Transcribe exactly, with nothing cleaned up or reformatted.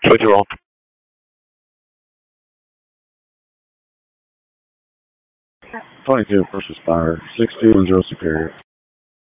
With you all. twenty-two, first responder, six two one zero Superior.